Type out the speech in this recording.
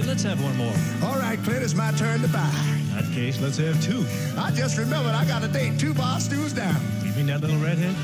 let's have one more. All right, Clint, it's my turn to buy. In that case, let's have two. I just remembered I got to date 2 bar stools down. You mean that little redhead?